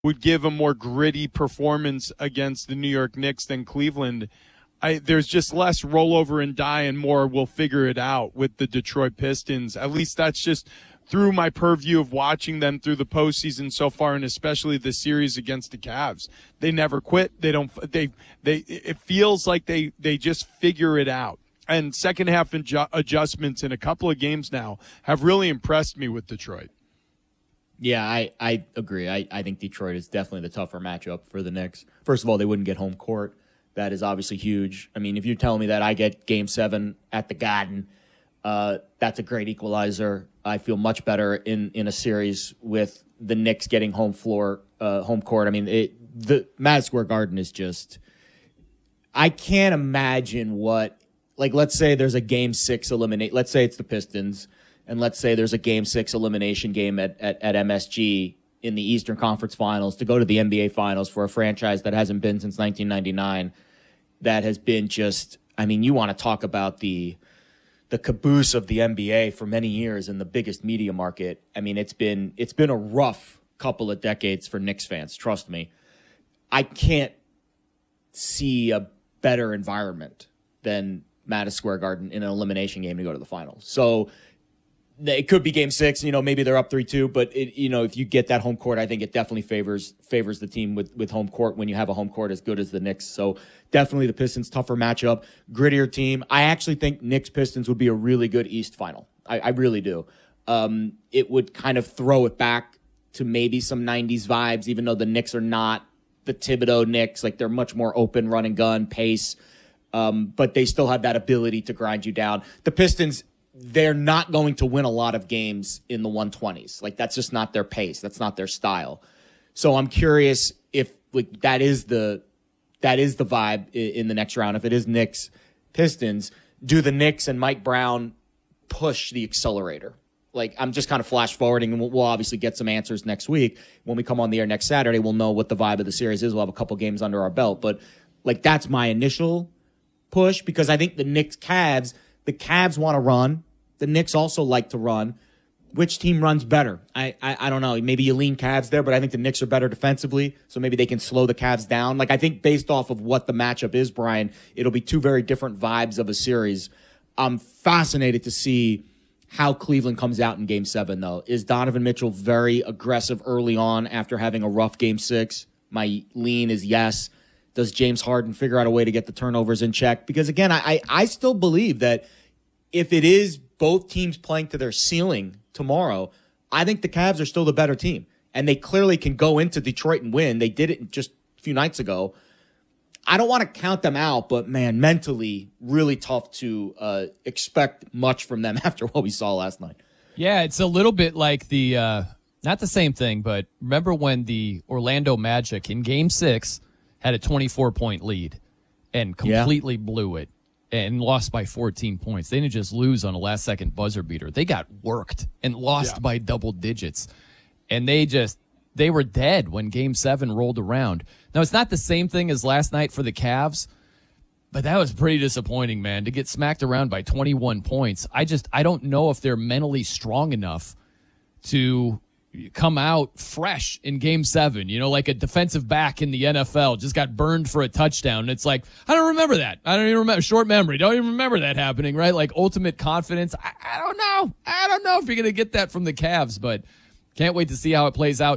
would give a more gritty performance against the New York Knicks than Cleveland. There's just less rollover and die and more we'll figure it out with the Detroit Pistons. At least that's just through my purview of watching them through the postseason so far, and especially the series against the Cavs. They never quit. It feels like they just figure it out. And second half adjustments in a couple of games now have really impressed me with Detroit. Yeah, I agree. I think Detroit is definitely the tougher matchup for the Knicks. First of all, they wouldn't get home court. That is obviously huge. I mean, if you're telling me that I get Game 7 at the Garden, that's a great equalizer. I feel much better in a series with the Knicks getting home court. I mean, the Madison Square Garden is just – I can't imagine what – like, let's say there's a Game 6 eliminate. Let's say it's the Pistons, and let's say there's a Game 6 elimination game at MSG in the Eastern Conference Finals to go to the NBA Finals for a franchise that hasn't been since 1999. That has been just, I mean, you want to talk about the caboose of the NBA for many years in the biggest media market. I mean, it's been a rough couple of decades for Knicks fans. Trust me. I can't see a better environment than Madison Square Garden in an elimination game to go to the finals. So it could be Game 6, maybe they're up 3-2, but if you get that home court, I think it definitely favors the team with home court when you have a home court as good as the Knicks. So definitely the Pistons, tougher matchup, grittier team. I actually think Knicks-Pistons would be a really good East final. I really do. It would kind of throw it back to maybe some 90s vibes, even though the Knicks are not the Thibodeau Knicks. Like, they're much more open, run and gun, pace, but they still have that ability to grind you down. The Pistons, they're not going to win a lot of games in the 120s. Like, that's just not their pace. That's not their style. So I'm curious if that is the vibe in the next round. If it is Knicks Pistons, do the Knicks and Mike Brown push the accelerator? Like, I'm just kind of flash forwarding, and we'll obviously get some answers next week. When we come on the air next Saturday, we'll know what the vibe of the series is. We'll have a couple games under our belt. But, that's my initial push, because I think the Cavs want to run. The Knicks also like to run. Which team runs better? I don't know. Maybe you lean Cavs there, but I think the Knicks are better defensively, so maybe they can slow the Cavs down. I think based off of what the matchup is, Brian, it'll be two very different vibes of a series. I'm fascinated to see how Cleveland comes out in Game 7, though. Is Donovan Mitchell very aggressive early on after having a rough Game 6? My lean is yes. Does James Harden figure out a way to get the turnovers in check? Because, again, I still believe that if it is both teams playing to their ceiling tomorrow, I think the Cavs are still the better team. And they clearly can go into Detroit and win. They did it just a few nights ago. I don't want to count them out, but, man, mentally, really tough to expect much from them after what we saw last night. Yeah, it's a little bit like not the same thing, but remember when the Orlando Magic in Game 6 had a 24-point lead and completely blew it and lost by 14 points. They didn't just lose on a last-second buzzer beater. They got worked and lost by double digits. And they were dead when Game 7 rolled around. Now, it's not the same thing as last night for the Cavs, but that was pretty disappointing, man, to get smacked around by 21 points. I don't know if they're mentally strong enough to come out fresh in Game 7, like a defensive back in the NFL just got burned for a touchdown. And it's like, I don't remember that. I don't even remember. Short memory. Don't even remember that happening, right? Like ultimate confidence. I don't know. I don't know if you're going to get that from the Cavs, but can't wait to see how it plays out.